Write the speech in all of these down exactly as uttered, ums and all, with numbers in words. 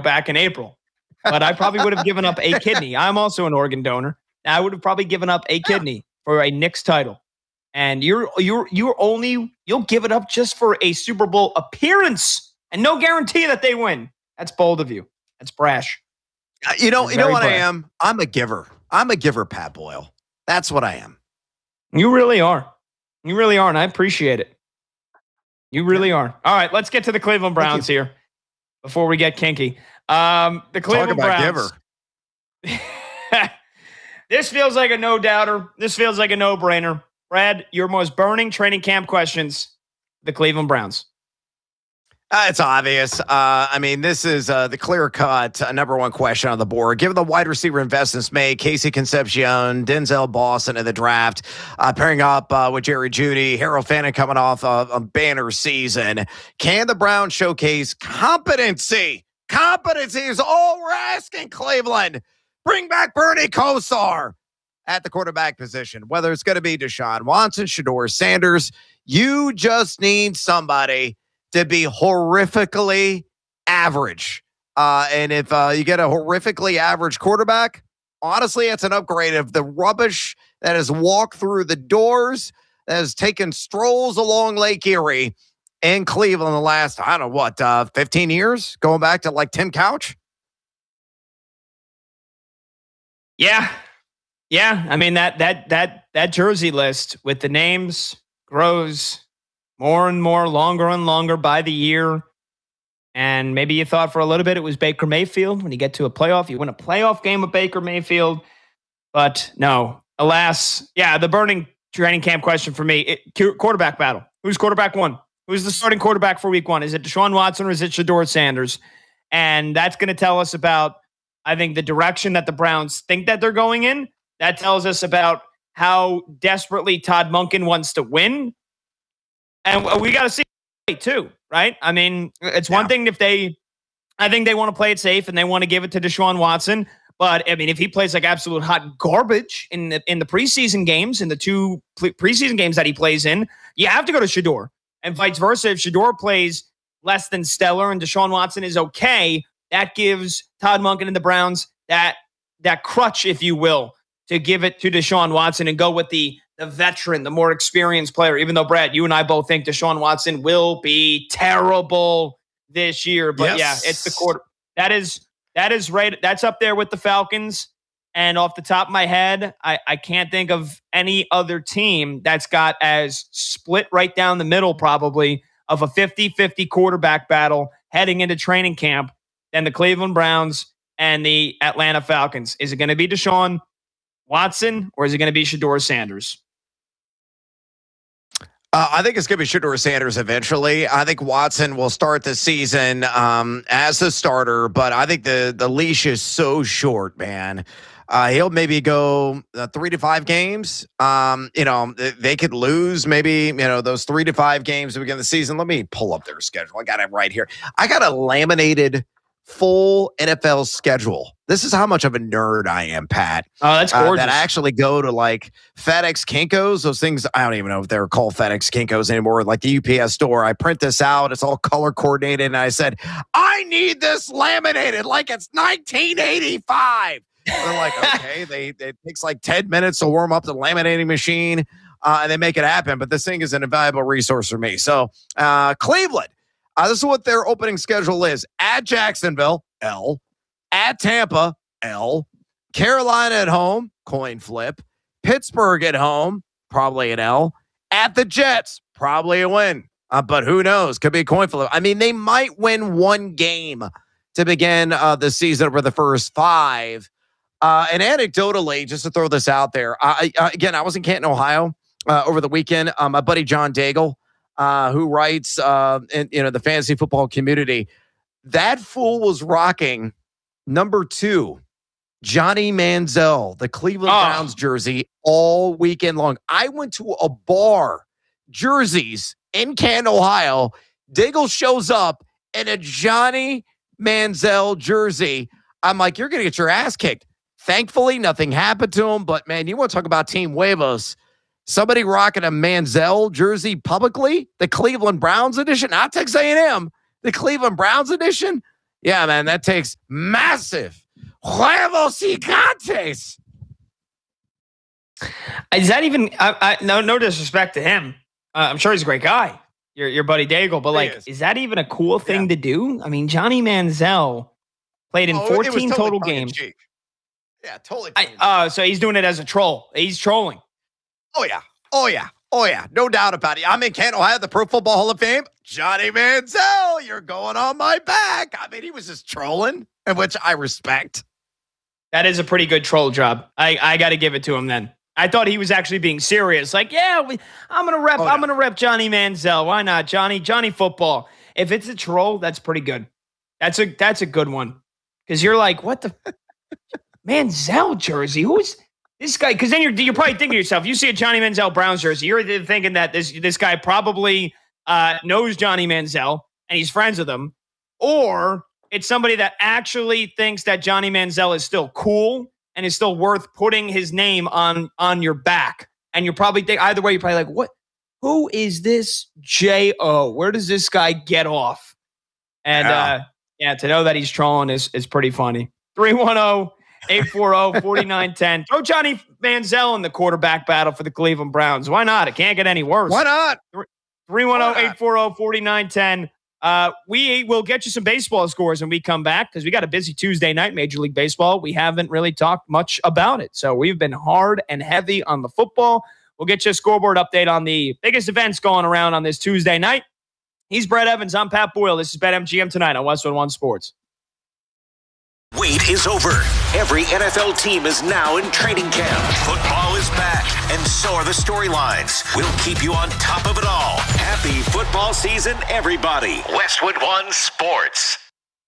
back in April. But I probably would have given up a kidney. I'm also an organ donor. I would have probably given up a kidney for a Knicks title. And you're you're you're only you'll give it up just for a Super Bowl appearance and no guarantee that they win. That's bold of you. That's brash. You know, That's you know what brash. I am? I'm a giver. I'm a giver, Pat Boyle. That's what I am. You really are. You really are, and I appreciate it. You really are. All right, let's get to the Cleveland Browns here before we get kinky. Um, the Cleveland Talk about Browns. giver. This feels like a no-doubter. This feels like a no-brainer. Brad, your most burning training camp questions, the Cleveland Browns. Uh, it's obvious. Uh, I mean, this is uh, the clear-cut uh, number one question on the board. Given the wide receiver investments made, Casey Concepcion, Denzel Boston in the draft, uh, pairing up uh, with Jerry Jeudy, Harold Fannin coming off of a banner season, can the Browns showcase competency? Competency is all we're asking, Cleveland. Bring back Bernie Kosar at the quarterback position, whether it's going to be Deshaun Watson, Shedeur Sanders. You just need somebody to be horrifically average. Uh, and if uh, you get a horrifically average quarterback, honestly, it's an upgrade of the rubbish that has walked through the doors, that has taken strolls along Lake Erie in Cleveland the last, I don't know what, uh, fifteen years, going back to like Tim Couch. Yeah. Yeah. I mean, that, that, that, that jersey list with the names grows more and more, longer and longer by the year. And maybe you thought for a little bit it was Baker Mayfield. When you get to a playoff, you win a playoff game with Baker Mayfield. But no, alas, yeah, the burning training camp question for me, it, quarterback battle. Who's quarterback one? Who's the starting quarterback for week one? Is it Deshaun Watson or is it Shedeur Sanders? And that's going to tell us about, I think, the direction that the Browns think that they're going in. That tells us about how desperately Todd Monken wants to win. And we got to see too, right? I mean, it's one yeah. thing if they, I think they want to play it safe and they want to give it to Deshaun Watson. But I mean, if he plays like absolute hot garbage in the in the preseason games, in the two preseason games that he plays in, you have to go to Shedeur. And vice versa, if Shedeur plays less than stellar and Deshaun Watson is okay, that gives Todd Monken and the Browns that that crutch, if you will, to give it to Deshaun Watson and go with the the veteran, the more experienced player, even though, Brad, you and I both think Deshaun Watson will be terrible this year. But yes. yeah, it's the quarter. That is, that is right. That's up there with the Falcons. And off the top of my head, I, I can't think of any other team that's got as split right down the middle, probably, of a fifty-fifty quarterback battle heading into training camp than the Cleveland Browns and the Atlanta Falcons. Is it going to be Deshaun Watson or is it going to be Shedeur Sanders? Uh, I think it's going to be Shedeur Sanders eventually. I think Watson will start the season um, as the starter, but I think the, the leash is so short, man. Uh, he'll maybe go uh, three to five games. Um, you know, they, they could lose maybe, you know, those three to five games to begin the season. Let me pull up their schedule. I got it right here. I got a laminated full N F L schedule. This is how much of a nerd I am, Pat. Oh, that's gorgeous. Uh, that I actually go to like FedEx Kinkos, those things. I don't even know if they're called FedEx Kinkos anymore, like the U P S store. I print this out. It's all color coordinated. And I said, I need this laminated like it's nineteen eighty-five. They're like, okay, they, it takes like ten minutes to warm up the laminating machine uh, and they make it happen. But this thing is an invaluable resource for me. So uh, Cleveland, uh, this is what their opening schedule is. At Jacksonville, L. At Tampa, L. Carolina at home, coin flip. Pittsburgh at home, probably an L. At the Jets, probably a win. Uh, but who knows? Could be a coin flip. I mean, they might win one game to begin uh, the season over the first five. Uh, and anecdotally, just to throw this out there, I, I, again, I was in Canton, Ohio uh, over the weekend. Um, my buddy John Daigle, uh, who writes uh, in you know the fantasy football community, that fool was rocking number two, Johnny Manziel, the Cleveland oh. Browns jersey all weekend long. I went to a bar, Jerseys in Canton, Ohio. Daigle shows up in a Johnny Manziel jersey. I'm like, you're going to get your ass kicked. Thankfully, nothing happened to him. But, man, you want to talk about Team Huevos. Somebody rocking a Manziel jersey publicly, the Cleveland Browns edition, not Texas A and M, the Cleveland Browns edition. Yeah, man, that takes massive huevos gigantes. Is that even, I, I, no, no disrespect to him. Uh, I'm sure he's a great guy, your, your buddy Daigle, but like, is. is that even a cool thing yeah. to do? I mean, Johnny Manziel played in oh, fourteen totally total games. Yeah, totally. I, uh, so he's doing it as a troll. He's trolling. Oh, yeah. Oh, yeah. Oh, yeah. No doubt about it. I'm in Canton, Ohio, the Pro Football Hall of Fame. Johnny Manziel, you're going on my back. I mean, he was just trolling, and which I respect. That is a pretty good troll job. I, I got to give it to him then. I thought he was actually being serious. Like, yeah, we, I'm gonna rep. Oh, I'm no. gonna rep Johnny Manziel. Why not, Johnny? Johnny football. If it's a troll, that's pretty good. That's a that's a good one. Because you're like, what the Manziel jersey? Who is this guy? Because then you're you're probably thinking to yourself, you see a Johnny Manziel Browns jersey, you're thinking that this this guy probably uh, knows Johnny Manziel and he's friends with him, or it's somebody that actually thinks that Johnny Manziel is still cool and is still worth putting his name on on your back. And you're probably think either way, you're probably like, what? Who is this J O? Where does this guy get off? And yeah, uh, yeah to know that he's trolling is is pretty funny. three one zero, eight four zero, four nine one zero. Throw Johnny Manziel in the quarterback battle for the Cleveland Browns. Why not? It can't get any worse. Why not? three one zero, eight four zero, four nine one zero. Uh, we will get you some baseball scores when we come back because we got a busy Tuesday night, Major League Baseball. We haven't really talked much about it. So we've been hard and heavy on the football. We'll get you a scoreboard update on the biggest events going around on this Tuesday night. He's Brett Evans. I'm Pat Boyle. This is BetMGM tonight on Westwood One Sports. Wait is over. Every N F L team is now in training camp. Football is back, and so are the storylines. We'll keep you on top of it all. Happy football season, everybody. Westwood One Sports.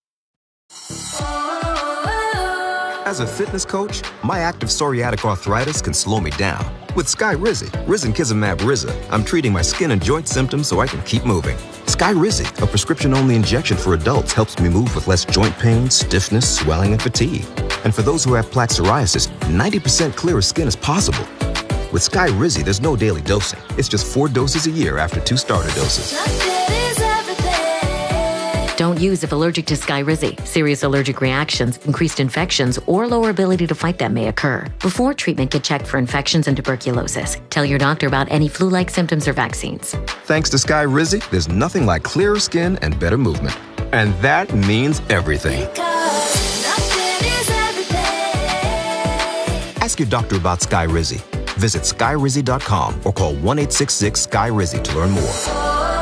As a fitness coach, my active psoriatic arthritis can slow me down. With Skyrizi, risankizumab Riza, I'm treating my skin and joint symptoms so I can keep moving. Skyrizi, a prescription-only injection for adults, helps me move with less joint pain, stiffness, swelling, and fatigue. And for those who have plaque psoriasis, ninety percent clearer skin is possible. With Skyrizi, there's no daily dosing. It's just four doses a year after two starter doses. Don't use if allergic to Skyrizi. Serious allergic reactions, increased infections, or lower ability to fight them may occur. Before treatment, get checked for infections and tuberculosis. Tell your doctor about any flu-like symptoms or vaccines. Thanks to Skyrizi, there's nothing like clearer skin and better movement. And that means everything. Ask your doctor about Skyrizi. Visit Skyrizi dot com or call one eight six six S K Y R I Z I to learn more.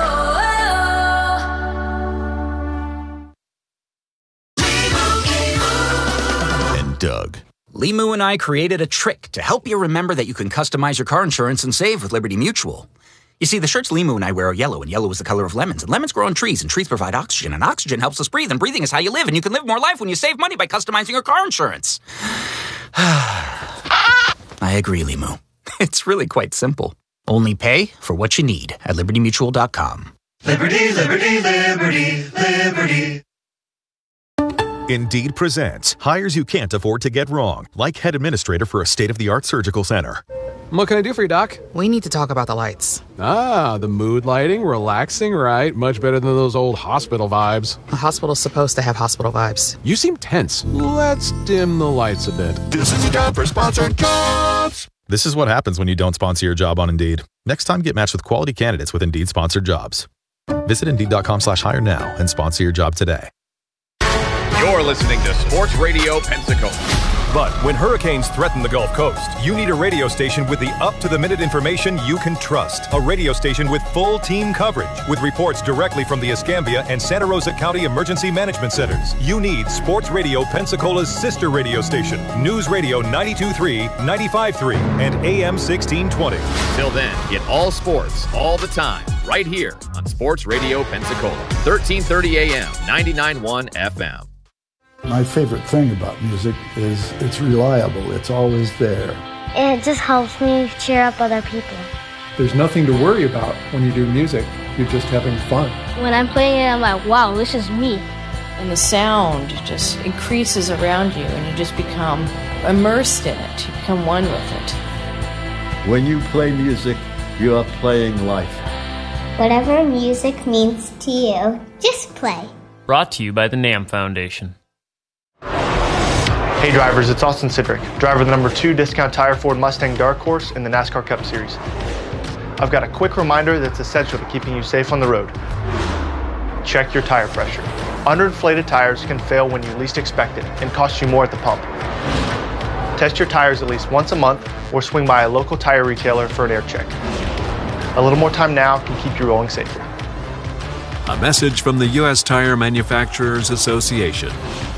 Doug. Limu and I created a trick to help you remember that you can customize your car insurance and save with Liberty Mutual. You see, the shirts Limu and I wear are yellow, and yellow is the color of lemons, and lemons grow on trees, and trees provide oxygen, and oxygen helps us breathe, and breathing is how you live, and you can live more life when you save money by customizing your car insurance. I agree, Limu. It's really quite simple. Only pay for what you need at liberty mutual dot com. Liberty, liberty, liberty, liberty. Indeed presents hires you can't afford to get wrong, like head administrator for a state-of-the-art surgical center. What can I do for you, Doc? We need to talk about the lights. Ah, the mood lighting, relaxing, right? Much better than those old hospital vibes. A hospital's supposed to have hospital vibes. You seem tense. Let's dim the lights a bit. This is your time for sponsored jobs. This is what happens when you don't sponsor your job on Indeed. Next time, get matched with quality candidates with Indeed-sponsored jobs. Visit Indeed.com slash hire now and sponsor your job today. You're listening to Sports Radio Pensacola. But when hurricanes threaten the Gulf Coast, you need a radio station with the up-to-the-minute information you can trust. A radio station with full team coverage, with reports directly from the Escambia and Santa Rosa County Emergency Management Centers. You need Sports Radio Pensacola's sister radio station, News Radio ninety-two point three, ninety-five point three, and A M sixteen twenty. Till then, get all sports, all the time, right here on Sports Radio Pensacola, thirteen thirty A M, ninety-nine point one F M. My favorite thing about music is it's reliable. It's always there. It just helps me cheer up other people. There's nothing to worry about when you do music. You're just having fun. When I'm playing it, I'm like, wow, this is me. And the sound just increases around you, and you just become immersed in it. You become one with it. When you play music, you are playing life. Whatever music means to you, just play. Brought to you by the NAM Foundation. Hey drivers, it's Austin Sidrick, driver of the number two Discount Tire Ford Mustang Dark Horse in the NASCAR Cup Series. I've got a quick reminder that's essential to keeping you safe on the road. Check your tire pressure. Underinflated tires can fail when you least expect it and cost you more at the pump. Test your tires at least once a month or swing by a local tire retailer for an air check. A little more time now can keep you rolling safer. A message from the U S Tire Manufacturers Association.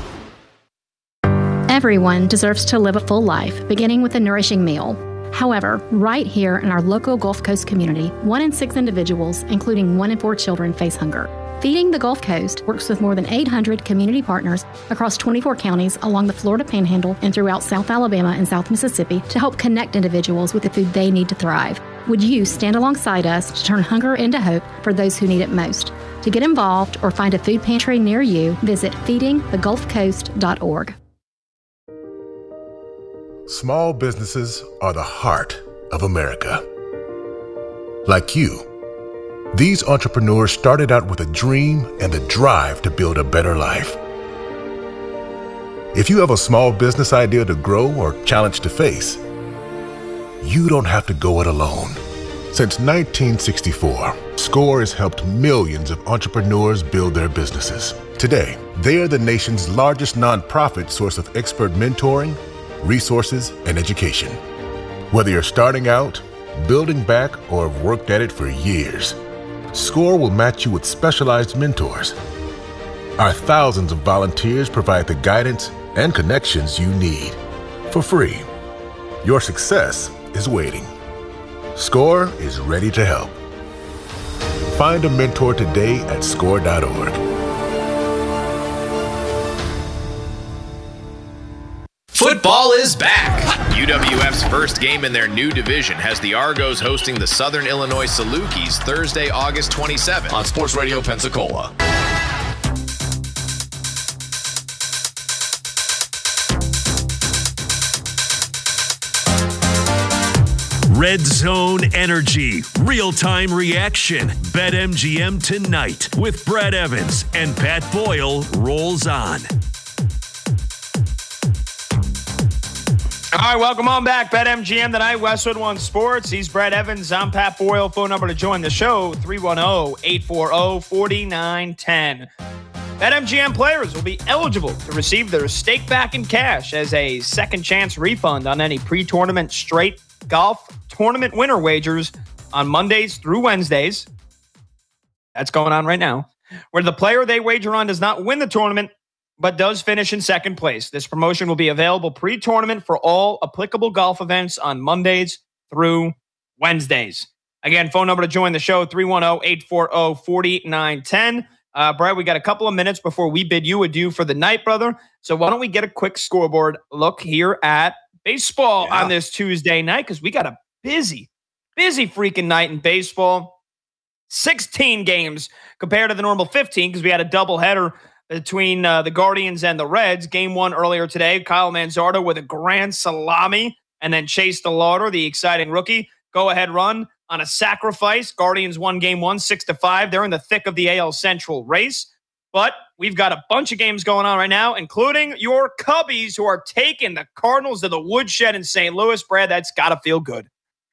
Everyone deserves to live a full life, beginning with a nourishing meal. However, right here in our local Gulf Coast community, one in six individuals, including one in four children, face hunger. Feeding the Gulf Coast works with more than eight hundred community partners across twenty-four counties along the Florida Panhandle and throughout South Alabama and South Mississippi to help connect individuals with the food they need to thrive. Would you stand alongside us to turn hunger into hope for those who need it most? To get involved or find a food pantry near you, visit feeding the gulf coast dot org. Small businesses are the heart of America. Like you, these entrepreneurs started out with a dream and the drive to build a better life. If you have a small business idea to grow or challenge to face, you don't have to go it alone. Since nineteen sixty-four, SCORE has helped millions of entrepreneurs build their businesses. Today, they are the nation's largest nonprofit source of expert mentoring, resources, and education. Whether you're starting out, building back, or have worked at it for years, SCORE will match you with specialized mentors. Our thousands of volunteers provide the guidance and connections you need for free. Your success is waiting. SCORE is ready to help. Find a mentor today at score dot org. Football is back. U W F's first game in their new division has the Argos hosting the Southern Illinois Salukis Thursday, August twenty-seventh on Sports Radio Pensacola. Red Zone Energy, real-time reaction. BetMGM tonight with Brad Evans and Pat Boyle rolls on. All right, welcome on back. BetMGM tonight, Westwood One Sports. He's Brad Evans. I'm Pat Boyle. Phone number to join the show, three one zero, eight four zero, four nine one zero. BetMGM players will be eligible to receive their stake back in cash as a second chance refund on any pre-tournament straight golf tournament winner wagers on Mondays through Wednesdays. That's going on right now. Where the player they wager on does not win the tournament, but does finish in second place. This promotion will be available pre-tournament for all applicable golf events on Mondays through Wednesdays. Again, phone number to join the show, three one zero, eight four zero, four nine one zero. Uh, Brad, we got a couple of minutes before we bid you adieu for the night, brother. So why don't we get a quick scoreboard look here at baseball yeah. on this Tuesday night, because we got a busy, busy freaking night in baseball. sixteen games compared to the normal fifteen, because we had a doubleheader between uh, the Guardians and the Reds. Game one earlier today, Kyle Manzardo with a grand salami, and then Chase DeLauder, the exciting rookie, go-ahead run on a sacrifice. Guardians won game one, six to five. They're in the thick of the A L Central race. But we've got a bunch of games going on right now, including your Cubbies, who are taking the Cardinals to the woodshed in Saint Louis. Brad, that's got to feel good.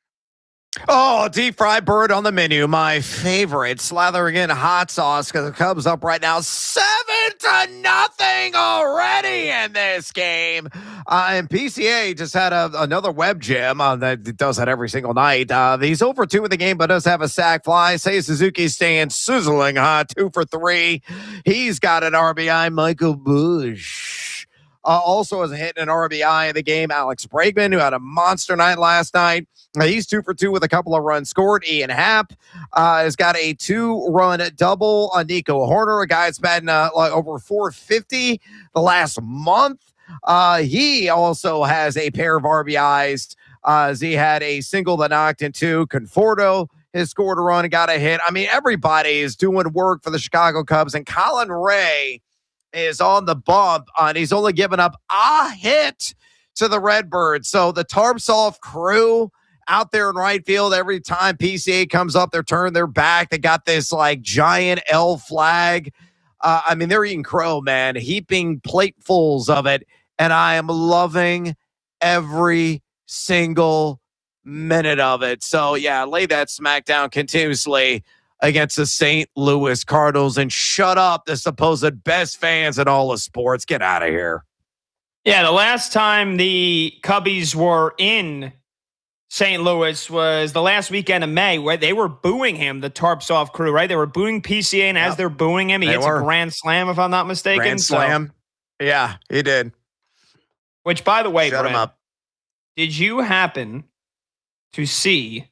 Oh, deep fried bird on the menu. My favorite. Slathering in hot sauce because the Cubs up right now seven to nothing already in this game. Uh, and P C A just had a, another web jam uh, that does that every single night. Uh, he's over two in the game, but does have a sac fly. Seiya Suzuki staying sizzling hot, two for three. He's got an R B I. Michael Busch uh, also has a hit and an R B I in the game. Alex Bregman, who had a monster night last night. He's two for two with a couple of runs scored. Ian Happ uh, has got a two-run double on Nico Horner, a guy that's batting uh, like over four fifty the last month. Uh, he also has a pair of R B Is uh, as he had a single that knocked in two. Conforto has scored a run and got a hit. I mean, everybody is doing work for the Chicago Cubs, and Colin Ray is on the bump, uh, and he's only given up a hit to the Redbirds. So the Tarpsoff crew out there in right field, every time P C A comes up, they're turning their back. They got this like giant L flag Uh, I mean, they're eating crow, man, heaping platefuls of it. And I am loving every single minute of it. So, yeah, lay that smack down continuously against the Saint Louis Cardinals and shut up the supposed best fans in all of sports. Get out of here. Yeah, the last time the Cubbies were in Saint Louis was the last weekend of May, where they were booing him, the Tarps Off crew, right? They were booing P C A, and yep. as they're booing him, he they hits were. a grand slam, if I'm not mistaken. Grand so, slam. Yeah, he did. Which, by the way, Shut Brent, him up. Did you happen to see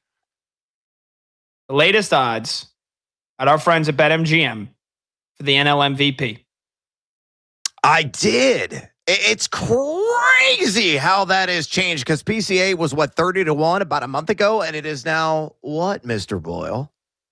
the latest odds at our friends at BetMGM for the N L M V P? I did. It's crazy how that has changed because P C A was, what, thirty to one about a month ago, and it is now what, Mister Boyle?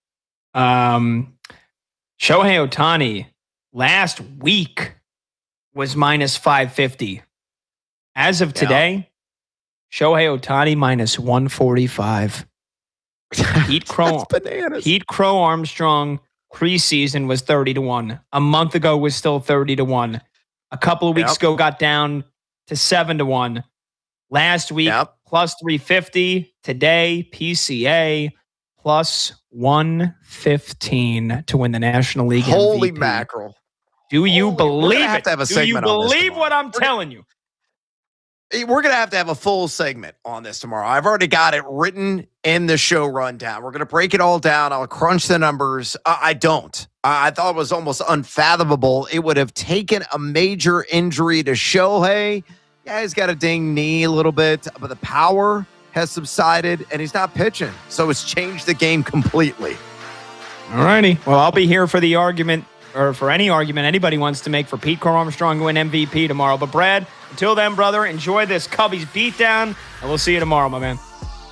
Um, Shohei Ohtani last week was minus five fifty. As of today, yeah. Shohei Ohtani minus one forty-five. Pete Crow, Pete Crow Armstrong preseason was thirty to one. A month ago was still thirty to one. A couple of weeks yep. ago got down to seven to one. Last week, yep. plus three fifty. Today, P C A plus one fifteen to win the National League Holy M V P. Mackerel. Do you Holy, believe have it? To have a Do you believe what I'm we're telling gonna, you? We're going to have to have a full segment on this tomorrow. I've already got it written in the show rundown. We're going to break it all down. I'll crunch the numbers. Uh, I don't. I thought it was almost unfathomable. It would have taken a major injury to Shohei. Yeah, he's got a ding knee a little bit, but the power has subsided, and he's not pitching. So it's changed the game completely. All righty. Well, I'll be here for the argument, or for any argument anybody wants to make for Pete Crow Armstrong to win M V P tomorrow. But, Brad, until then, brother, enjoy this Cubbies beatdown, and we'll see you tomorrow, my man.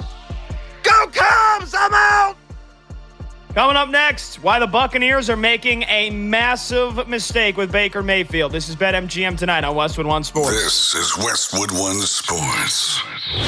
Go Cubs! I'm out! Coming up next, why the Buccaneers are making a massive mistake with Baker Mayfield. This is BetMGM tonight on Westwood One Sports. This is Westwood One Sports.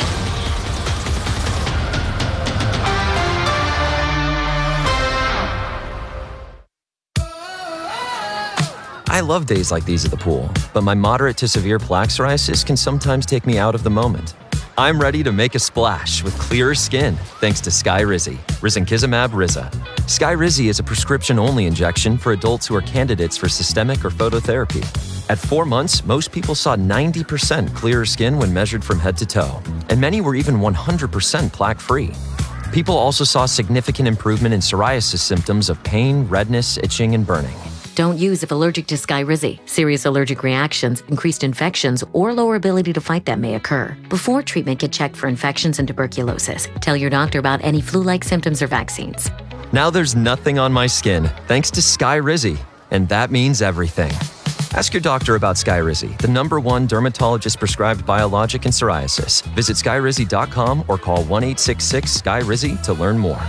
I love days like these at the pool, but my moderate to severe plaque psoriasis can sometimes take me out of the moment. I'm ready to make a splash with clearer skin thanks to Skyrizi, Risankizumab Riza. Skyrizi is a prescription-only injection for adults who are candidates for systemic or phototherapy. At four months, most people saw ninety percent clearer skin when measured from head to toe, and many were even one hundred percent plaque-free. People also saw significant improvement in psoriasis symptoms of pain, redness, itching, and burning. Don't use if allergic to Skyrizi. Serious allergic reactions, increased infections, or lower ability to fight them may occur. Before treatment, get checked for infections and tuberculosis. Tell your doctor about any flu-like symptoms or vaccines. Now there's nothing on my skin, thanks to Skyrizi, and that means everything. Ask your doctor about Skyrizi, the number one dermatologist-prescribed biologic in psoriasis. Visit skyrizi dot com or call one eight six six S K Y R I Z I to learn more.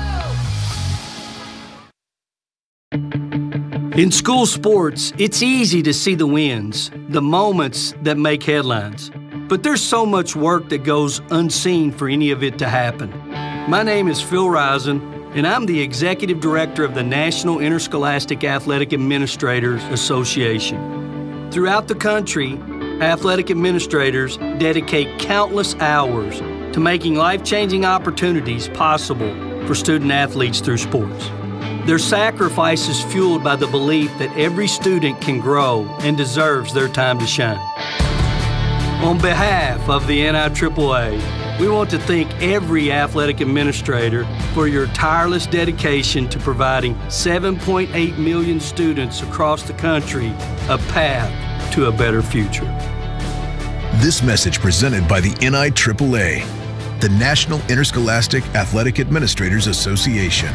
In school sports, it's easy to see the wins, the moments that make headlines. But there's so much work that goes unseen for any of it to happen. My name is Phil Risen, and I'm the Executive Director of the National Interscholastic Athletic Administrators Association. Throughout the country, athletic administrators dedicate countless hours to making life-changing opportunities possible for student athletes through sports. Their sacrifice is fueled by the belief that every student can grow and deserves their time to shine. On behalf of the N I triple A, we want to thank every athletic administrator for your tireless dedication to providing seven point eight million students across the country a path to a better future. This message presented by the N I triple A, the National Interscholastic Athletic Administrators Association.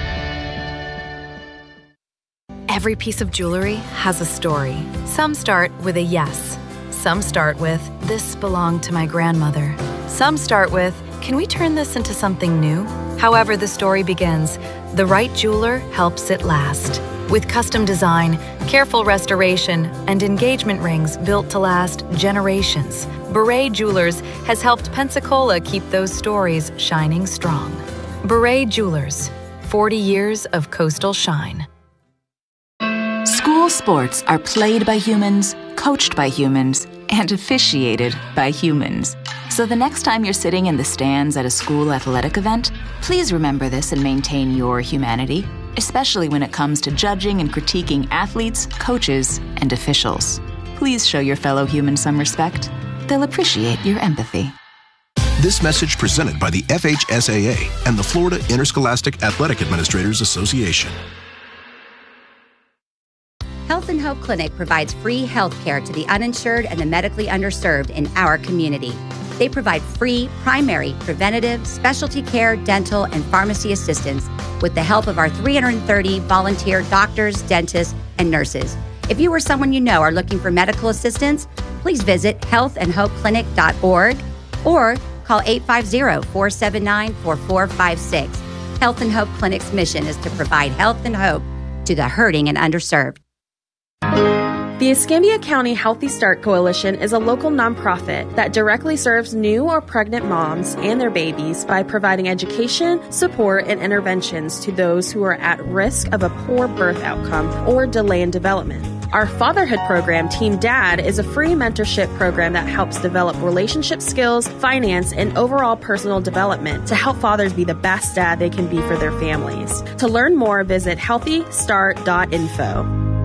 Every piece of jewelry has a story. Some start with a yes. Some start with, this belonged to my grandmother. Some start with, can we turn this into something new? However the story begins, the right jeweler helps it last. With custom design, careful restoration, and engagement rings built to last generations, Beret Jewelers has helped Pensacola keep those stories shining strong. Beret Jewelers, forty years of coastal shine. School All sports are played by humans, coached by humans, and officiated by humans. So the next time you're sitting in the stands at a school athletic event, please remember this and maintain your humanity, especially when it comes to judging and critiquing athletes, coaches, and officials. Please show your fellow humans some respect. They'll appreciate your empathy. This message presented by the F H S A A and the Florida Interscholastic Athletic Administrators Association. Health and Hope Clinic provides free health care to the uninsured and the medically underserved in our community. They provide free, primary, preventative, specialty care, dental, and pharmacy assistance with the help of our three hundred thirty volunteer doctors, dentists, and nurses. If you or someone you know are looking for medical assistance, please visit health and hope clinic dot org or call eight five zero, four seven nine, four four five six. Health and Hope Clinic's mission is to provide health and hope to the hurting and underserved. The Escambia County Healthy Start Coalition is a local nonprofit that directly serves new or pregnant moms and their babies by providing education, support, and interventions to those who are at risk of a poor birth outcome or delay in development. Our fatherhood program, Team Dad, is a free mentorship program that helps develop relationship skills, finance, and overall personal development to help fathers be the best dad they can be for their families. To learn more, visit healthy start dot info.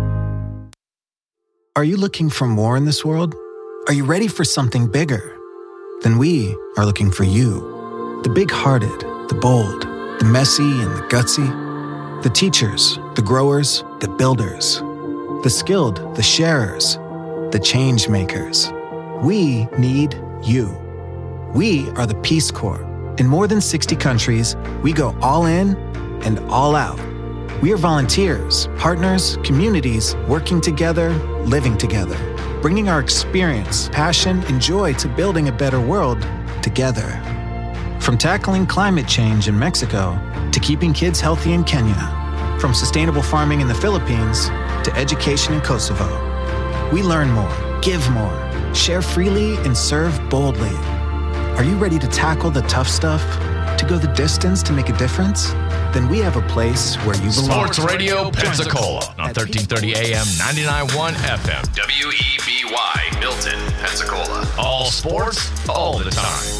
Are you looking for more in this world? Are you ready for something bigger? Then we are looking for you. The big-hearted, the bold, the messy and the gutsy. The teachers, the growers, the builders. The skilled, the sharers, the change makers. We need you. We are the Peace Corps. In more than sixty countries, we go all in and all out. We are volunteers, partners, communities, working together, living together, bringing our experience, passion, and joy to building a better world together. From tackling climate change in Mexico to keeping kids healthy in Kenya, from sustainable farming in the Philippines to education in Kosovo. We learn more, give more, share freely, and serve boldly. Are you ready to tackle the tough stuff? To go the distance to make a difference? Then we have a place where you belong. Sports Radio Pensacola on thirteen thirty A M, ninety-nine point one F M. W E B Y, Milton, Pensacola. All sports, all the time.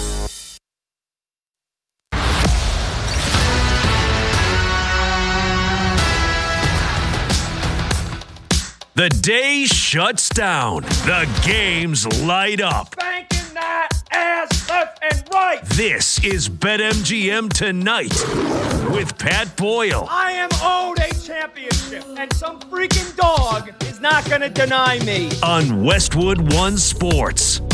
The day shuts down. The games light up. Banking that ass left and right. This is BetMGM Tonight with Pat Boyle. I am owed a championship, and some freaking dog is not going to deny me. On Westwood One Sports.